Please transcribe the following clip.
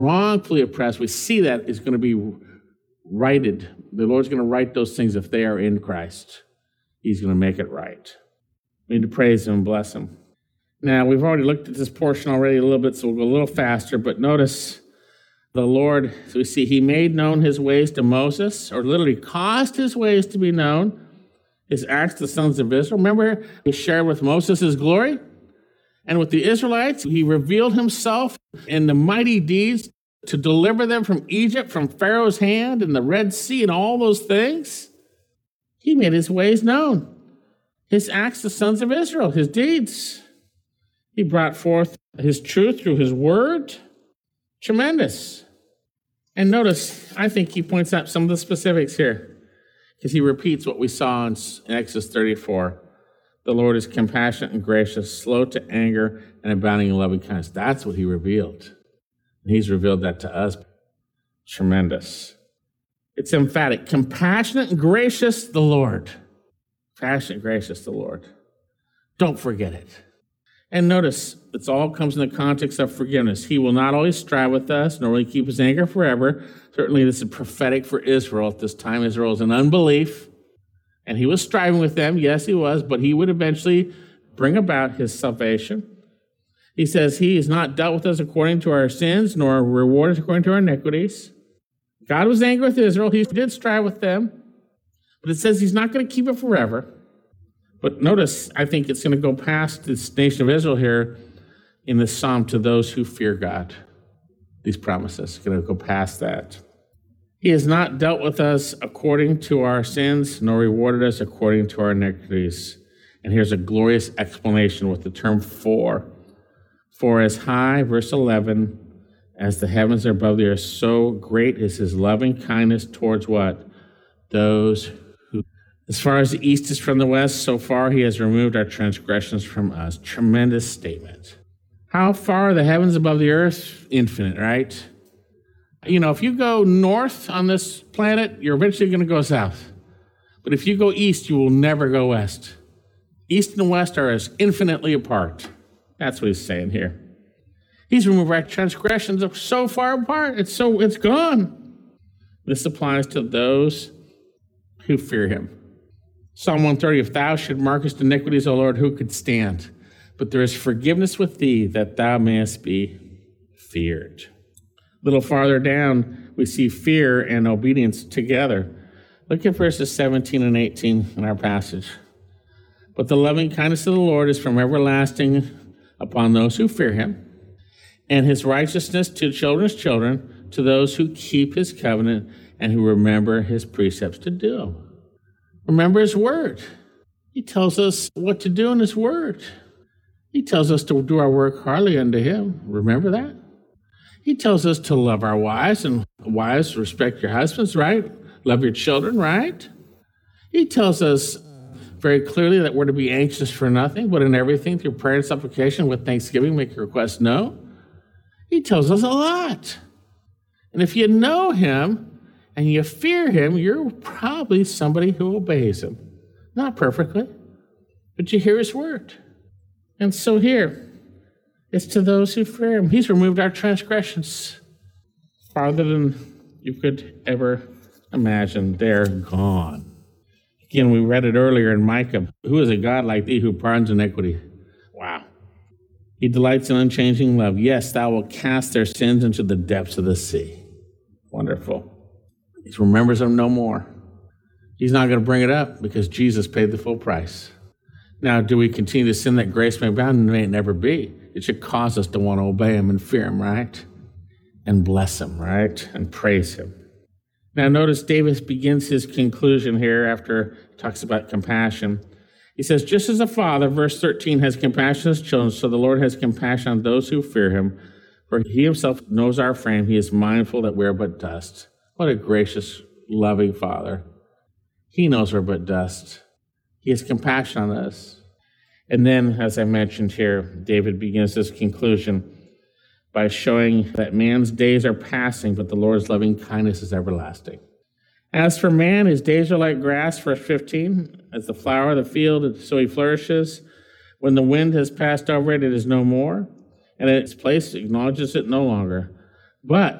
wrongfully oppressed, we see that is going to be righted. The Lord's going to right those things if they are in Christ. He's going to make it right. We need to praise him and bless him. Now, we've already looked at this portion already a little bit, so we'll go a little faster, but notice the Lord, so we see he made known his ways to Moses, or literally caused his ways to be known, his acts to the sons of Israel. Remember, he shared with Moses his glory, and with the Israelites, he revealed himself in the mighty deeds to deliver them from Egypt, from Pharaoh's hand, and the Red Sea, and all those things. He made his ways known, his acts to the sons of Israel, his deeds. He brought forth his truth through his word. Tremendous. And notice, I think he points out some of the specifics here, because he repeats what we saw in Exodus 34. The Lord is compassionate and gracious, slow to anger, and abounding in loving kindness. That's what he revealed. And he's revealed that to us. Tremendous. It's emphatic. Compassionate and gracious, the Lord. Compassionate and gracious, the Lord. Don't forget it. And notice, it all comes in the context of forgiveness. He will not always strive with us, nor will he keep his anger forever. Certainly this is prophetic for Israel. At this time, Israel is in unbelief. And he was striving with them. Yes, he was. But he would eventually bring about his salvation. He says he has not dealt with us according to our sins, nor rewarded us according to our iniquities. God was angry with Israel. He did strive with them. But it says he's not going to keep it forever. But notice, I think it's going to go past this nation of Israel here in this psalm to those who fear God. These promises are going to go past that. He has not dealt with us according to our sins, nor rewarded us according to our iniquities. And here's a glorious explanation with the term for. For as high, verse 11, as the heavens are above the earth, so great is his loving kindness towards what? Those who, as far as the east is from the west, so far he has removed our transgressions from us. Tremendous statement. How far are the heavens above the earth? Infinite, right? You know, if you go north on this planet, you're eventually going to go south. But if you go east, you will never go west. East and west are as infinitely apart. That's what he's saying here. He's removed our transgressions so far apart. It's gone. This applies to those who fear him. Psalm 130, if thou should mark us iniquities, O Lord, who could stand? But there is forgiveness with thee, that thou mayest be feared. A little farther down, we see fear and obedience together. Look at verses 17 and 18 in our passage. But the loving kindness of the Lord is from everlasting upon those who fear him, and his righteousness to children's children, to those who keep his covenant and who remember his precepts to do them. Remember his word. He tells us what to do in his word. He tells us to do our work heartily unto him. Remember that? He tells us to love our wives, and wives, respect your husbands, right? Love your children, right? He tells us very clearly that we're to be anxious for nothing, but in everything, through prayer and supplication, with thanksgiving, make your requests known. He tells us a lot. And if you know him and you fear him, you're probably somebody who obeys him. Not perfectly, but you hear his word. And so here, it's to those who fear him. He's removed our transgressions farther than you could ever imagine. They're gone. Again, we read it earlier in Micah. Who is a God like thee who pardons iniquity? Wow. He delights in unchanging love. Yes, thou wilt cast their sins into the depths of the sea. Wonderful. He remembers them no more. He's not going to bring it up because Jesus paid the full price. Now, do we continue to sin that grace may abound? It may never be. It should cause us to want to obey him and fear him, right? And bless him, right? And praise him. Now, notice David begins his conclusion here after he talks about compassion. He says, just as a father, verse 13, has compassion on his children, so the Lord has compassion on those who fear him. For he himself knows our frame. He is mindful that we are but dust. What a gracious, loving father. He knows we're but dust. He has compassion on us. And then, as I mentioned here, David begins this conclusion by showing that man's days are passing, but the Lord's loving kindness is everlasting. As for man, his days are like grass, verse 15, as the flower of the field, so he flourishes. When the wind has passed over it, it is no more, and in its place acknowledges it no longer. But